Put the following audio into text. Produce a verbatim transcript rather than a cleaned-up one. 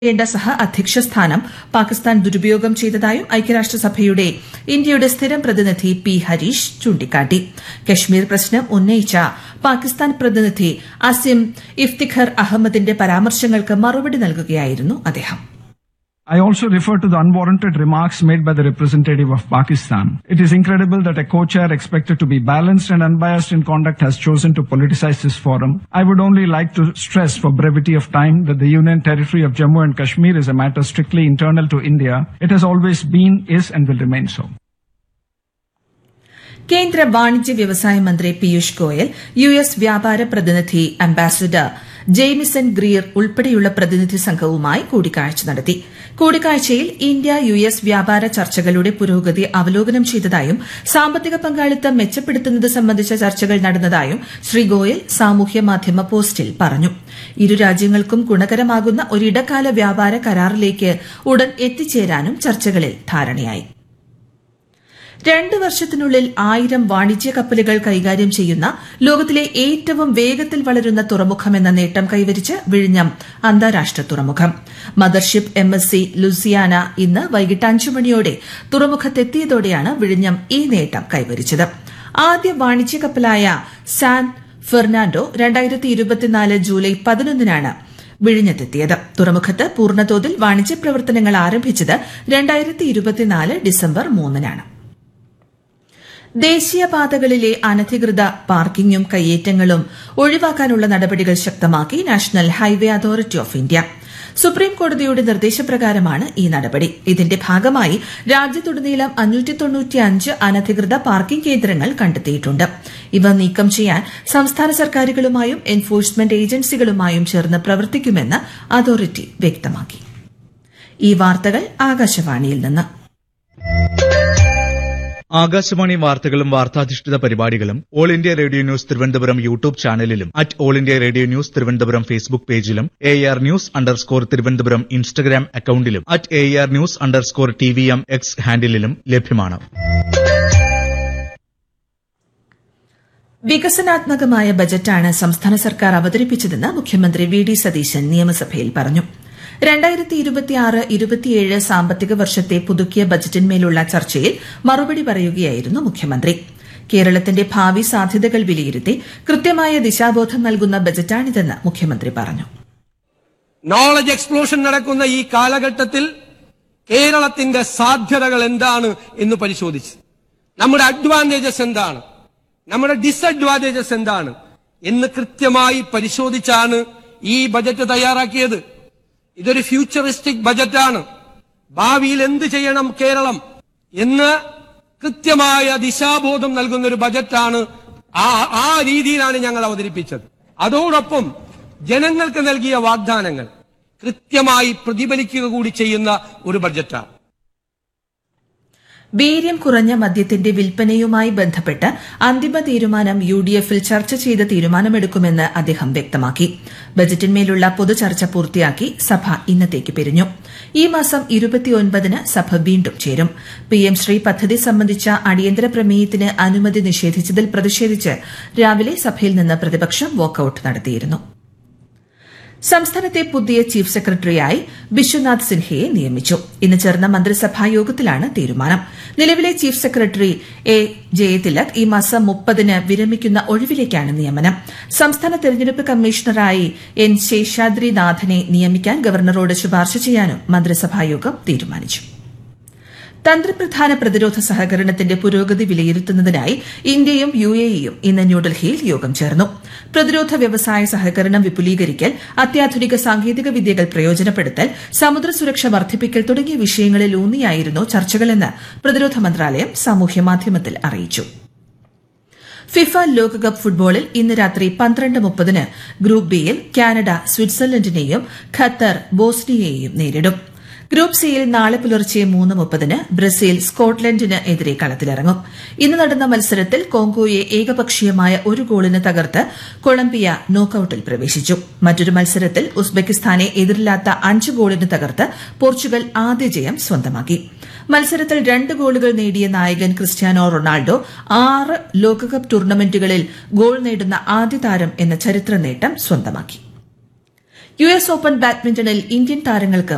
േണ്ട സഹ അധ്യക്ഷ സ്ഥാനം പാകിസ്ഥാൻ ദുരുപയോഗം ചെയ്തതായും ഐക്യരാഷ്ട്രസഭയുടെ ഇന്ത്യയുടെ സ്ഥിരം പ്രതിനിധി പി ഹരീഷ് ചൂണ്ടിക്കാട്ടി. കശ്മീർ പ്രശ്നം ഉന്നയിച്ച പാകിസ്ഥാൻ പ്രതിനിധി അസിം ഇഫ്തിഖർ അഹമ്മദിന്റെ പരാമർശങ്ങൾക്ക് മറുപടി നൽകുകയായിരുന്നു അദ്ദേഹം. I also refer to the unwarranted remarks made by the representative of Pakistan. It is incredible that a co-chair expected to be balanced and unbiased in conduct has chosen to politicize this forum. I would only like to stress for brevity of time that the Union Territory of Jammu and Kashmir is a matter strictly internal to India. It has always been, is and will remain so. കേന്ദ്ര വാണിജ്യ വ്യവസായ മന്ത്രി Piyush Goyal U S വ്യാപാര പ്രതിനിധി ambassador Jamieson Greer ഉൾപ്പെടെയുള്ള പ്രതിനിധി സംഘവുമായി കൂടിക്കാഴ്ച നടത്തി. കൂടിക്കാഴ്ചയിൽ ഇന്ത്യ യു എസ് വ്യാപാര ചർച്ചകളുടെ പുരോഗതി അവലോകനം ചെയ്തതായും സാമ്പത്തിക പങ്കാളിത്തം മെച്ചപ്പെടുത്തുന്നത് സംബന്ധിച്ച ചർച്ചകൾ നടന്നതായും ശ്രീ ഗോയൽ സാമൂഹ്യ മാധ്യമ പോസ്റ്റിൽ പറഞ്ഞു. ഇരു രാജ്യങ്ങൾക്കും ഗുണകരമാകുന്ന ഒരിടക്കാല വ്യാപാര കരാറിലേക്ക് ഉടൻ എത്തിച്ചേരാനും ചർച്ചകളിൽ ധാരണയായി. രണ്ട് വർഷത്തിനുള്ളിൽ ആയിരം വാണിജ്യ കപ്പലുകൾ കൈകാര്യം ചെയ്യുന്ന ലോകത്തിലെ ഏറ്റവും വേഗത്തിൽ വളരുന്ന തുറമുഖമെന്ന നേട്ടം കൈവരിച്ച് വിഴിഞ്ഞം അന്താരാഷ്ട്ര തുറമുഖം. Mothership M S C Louisiana ഇന്ന് വൈകിട്ട് അഞ്ചു മണിയോടെ തുറമുഖത്തെത്തിയതോടെയാണ് വിഴിഞ്ഞം ഈ നേട്ടം കൈവരിച്ചത്. ആദ്യ വാണിജ്യ കപ്പലായ സാൻ ഫെർണാണ്ടോ രണ്ടായിരത്തി ഇരുപത്തിനാല് ജൂലൈ പതിനൊന്നിനാണ് വിഴിഞ്ഞത്തെത്തിയത്. തുറമുഖത്ത് പൂർണ്ണതോതിൽ വാണിജ്യ പ്രവർത്തനങ്ങൾ ആരംഭിച്ചത് രണ്ടായിരത്തി ഇരുപത്തിനാല് ഡിസംബർ മൂന്നിനാണ്. ദേശീയപാതകളിലെ അനധികൃത പാർക്കിംഗും കയ്യേറ്റങ്ങളും ഒഴിവാക്കാനുള്ള നടപടികൾ ശക്തമാക്കി national highway authority of India. സുപ്രീംകോടതിയുടെ നിർദ്ദേശപ്രകാരമാണ് ഈ നടപടി. ഇതിന്റെ ഭാഗമായി രാജ്യത്തുടനീളം അഞ്ഞൂറ്റി തൊണ്ണൂറ്റിയഞ്ച് അനധികൃത പാർക്കിംഗ് കേന്ദ്രങ്ങൾ കണ്ടെത്തിയിട്ടുണ്ട്. ഇവ നീക്കം ചെയ്യാൻ സംസ്ഥാന സർക്കാരുകളുമായും എൻഫോഴ്സ്മെന്റ് ഏജൻസികളുമായും ചേർന്ന് പ്രവർത്തിക്കുമെന്ന് അതോറിറ്റി വ്യക്തമാക്കി. ഈ വാർത്തകൾ ആകാശവാണിയിൽ നിന്ന്. ആകാശവാണി വാർത്തകളും വാർത്താധിഷ്ഠിത പരിപാടികളും all India radio news Thiruvananthapuram YouTube ചാനലിലും at all India radio news Thiruvananthapuram Facebook പേജിലും A R news underscore Thiruvananthapuram Instagram അക്കൌണ്ടിലും at A R news underscore T V M X ഹാൻഡിലും ലഭ്യമാണ്. വികസനാത്മകമായ ബജറ്റാണ് സംസ്ഥാന സർക്കാർ അവതരിപ്പിച്ചതെന്ന് മുഖ്യമന്ത്രി വി ഡി സതീശൻ നിയമസഭയിൽ പറഞ്ഞു. രണ്ടായിരത്തി ഇരുപത്തിയാറ് ഇരുപത്തിയേഴ് സാമ്പത്തിക വർഷത്തെ പുതുക്കിയ ബജറ്റിന്മേലുള്ള ചർച്ചയിൽ മറുപടി പറയുകയായിരുന്നു മുഖ്യമന്ത്രി. കേരളത്തിന്റെ ഭാവി സാധ്യതകൾ വിലയിരുത്തി കൃത്യമായ ദിശാബോധം നൽകുന്ന ബജറ്റാണിതെന്ന് മുഖ്യമന്ത്രി പറഞ്ഞു. നോളജ് എക്സ്പ്ലോഷൻ നടക്കുന്ന ഈ കാലഘട്ടത്തിൽ കേരളത്തിന്റെ സാധ്യതകൾ എന്താണ് എന്ന് പരിശോധിച്ച് നമ്മുടെ അഡ്വാൻറ്റേജസ് എന്താണ്, നമ്മുടെ ഡിസഡ്വാൻറ്റേജസ് എന്താണ് എന്ന് കൃത്യമായി പരിശോധിച്ചാണ് ഈ ബജറ്റ് തയ്യാറാക്കിയത്. ഇതൊരു ഫ്യൂച്ചറിസ്റ്റിക് ബജറ്റാണ്. ഭാവിയിൽ എന്ത് ചെയ്യണം കേരളം എന്ന് കൃത്യമായ ദിശാബോധം നൽകുന്ന ഒരു ബജറ്റാണ്. ആ ആ രീതിയിലാണ് ഞങ്ങൾ അവതരിപ്പിച്ചത്. അതോടൊപ്പം ജനങ്ങൾക്ക് നൽകിയ വാഗ്ദാനങ്ങൾ കൃത്യമായി പ്രതിഫലിക്കുക കൂടി ചെയ്യുന്ന ഒരു ബജറ്റാണ്. വീര്യം കുറഞ്ഞ മദ്യത്തിന്റെ വിൽപ്പനയുമായി ബന്ധപ്പെട്ട് അന്തിമ തീരുമാനം യു ഡി എഫിൽ ചർച്ച ചെയ്ത് തീരുമാനമെടുക്കുമെന്ന് അദ്ദേഹം വ്യക്തമാക്കി. ബജറ്റിന്മേലുള്ള പൊതുചർച്ച പൂർത്തിയാക്കി സഭ ഇന്നത്തേക്ക് പിരിഞ്ഞു. ഈ മാസം ഇരുപത്തിയൊൻപതിന് സഭ വീണ്ടും ചേരും. പിഎം ശ്രീ പദ്ധതി സംബന്ധിച്ച അടിയന്തര പ്രമേയത്തിന് അനുമതി നിഷേധിച്ചതിൽ പ്രതിഷേധിച്ച് രാവിലെ സഭയിൽ നിന്ന് പ്രതിപക്ഷം വാക്കൌട്ട് നടത്തിയിരുന്നു. സംസ്ഥാനത്തെ പുതിയ ചീഫ് സെക്രട്ടറിയായി ബിശ്വനാഥ് സിൻഹയെ നിയമിച്ചു. ഇന്ന് ചേർന്ന മന്ത്രിസഭാ യോഗത്തിലാണ് തീരുമാനം. നിലവിലെ ചീഫ് സെക്രട്ടറി എ ജയതിലക് ഈ മാസം മുപ്പതിന് വിരമിക്കുന്ന ഒഴിവിലേക്കാണ് നിയമനം. സംസ്ഥാന തെരഞ്ഞെടുപ്പ് കമ്മീഷണറായി എൻ ശേഷാദ്രിനാഥനെ നിയമിക്കാൻ ഗവർണറോട് ശുപാർശ ചെയ്യാനും മന്ത്രിസഭായോഗം തീരുമാനിച്ചു. തന്ത്രപ്രധാന പ്രതിരോധ സഹകരണത്തിന്റെ പുരോഗതി വിലയിരുത്തുന്നതിനായി ഇന്ത്യയും യു എ ഇയും ഇന്ന് ന്യൂഡൽഹിയിൽ യോഗം ചേർന്നു. പ്രതിരോധ വ്യവസായ സഹകരണം വിപുലീകരിക്കൽ, അത്യാധുനിക സാങ്കേതിക വിദ്യകൾ പ്രയോജനപ്പെടുത്തൽ, സമുദ്ര സുരക്ഷ വർദ്ധിപ്പിക്കൽ തുടങ്ങിയ വിഷയങ്ങളിൽ ഊന്നിയായിരുന്നു ചർച്ചകളെന്ന് പ്രതിരോധ മന്ത്രാലയം സാമൂഹ്യമാധ്യമത്തിൽ അറിയിച്ചു. ഫിഫ ലോകകപ്പ് ഫുട്ബോളിൽ ഇന്ന് രാത്രി പന്ത്രണ്ട് മുപ്പതിന് ഗ്രൂപ്പ് ബിയിൽ കാനഡ സ്വിറ്റ്സർലൻഡിനെയും ഖത്തർ ബോസ്നിയയെയും നേരിടും. ഗ്രൂപ്പ് സിയിൽ നാളെ പുലർച്ചെ മൂന്ന് മുപ്പതിന് ബ്രസീൽ സ്കോട്ട്ലൻഡിന് എതിരെ കളത്തിലിറങ്ങും. ഇന്ന് നടന്ന മത്സരത്തിൽ കോങ്കോയെ ഏകപക്ഷീയമായ ഒരു ഗോളിന് തകർത്ത് കൊളംബിയ നോക്കൌട്ടിൽ പ്രവേശിച്ചു. മറ്റൊരു മത്സരത്തിൽ ഉസ്ബെക്കിസ്ഥാനെ എതിരില്ലാത്ത അഞ്ച് ഗോളിന് തകർത്ത് പോർച്ചുഗൽ ആദ്യ ജയം സ്വന്തമാക്കി. മത്സരത്തിൽ രണ്ട് ഗോളുകൾ നേടിയ നായകൻ ക്രിസ്ത്യാനോ റൊണാൾഡോ ആറ് ലോകകപ്പ് ടൂർണമെന്റുകളിൽ ഗോൾ നേടുന്ന ആദ്യ താരം എന്ന ചരിത്ര നേട്ടം സ്വന്തമാക്കി. യു എസ് ഓപ്പൺ ബാഡ്മിന്റണിൽ ഇന്ത്യൻ താരങ്ങൾക്ക്